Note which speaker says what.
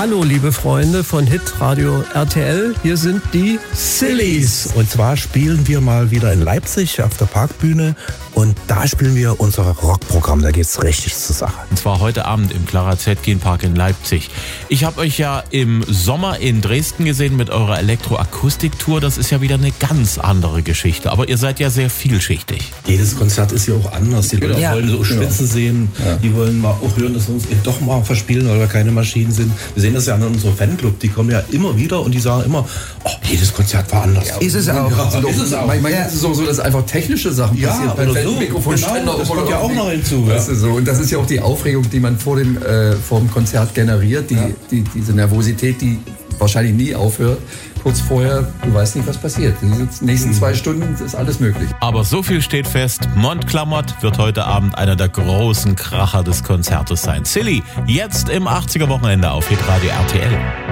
Speaker 1: Hallo, liebe Freunde von Hitradio RTL. Hier sind die Sillies.
Speaker 2: Und zwar spielen wir mal wieder in Leipzig auf der Parkbühne. Und da spielen wir unser Rockprogramm. Da geht's richtig zur Sache.
Speaker 3: Und zwar heute Abend im Clara Zetkin Park in Leipzig. Ich habe euch ja im Sommer in Dresden gesehen mit eurer Elektroakustiktour. Das ist ja wieder eine ganz andere Geschichte. Aber ihr seid ja sehr vielschichtig.
Speaker 2: Jedes Konzert ist ja auch anders. Die Leute wollen so Spitzen sehen. Ja. Die wollen mal auch hören, dass wir uns doch mal verspielen, weil wir keine Maschinen sind. Wir sehen das ja an unserem Fanclub. Die kommen ja immer wieder und die sagen immer, jedes Konzert war anders.
Speaker 4: Ja, ist es auch. Ja, ist es auch. Manchmal ist es auch so, dass einfach technische Sachen passieren.
Speaker 2: Mikrofonständer, das kommt ja auch noch hinzu.
Speaker 4: Weißt du, so. Und das ist ja auch die Aufregung, die man vor dem Konzert generiert, diese Nervosität, die wahrscheinlich nie aufhört. Kurz vorher, du weißt nicht, was passiert. Die nächsten 2 Stunden ist alles möglich.
Speaker 3: Aber so viel steht fest, Mont Clamott wird heute Abend einer der großen Kracher des Konzertes sein. Silly, jetzt im 80er Wochenende auf Hitradio RTL.